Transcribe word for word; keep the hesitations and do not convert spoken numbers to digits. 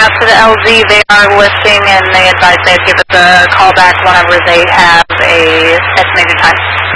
out to the L Z. They are listing, and they advise they'd give us a call back whenever they have a estimated time.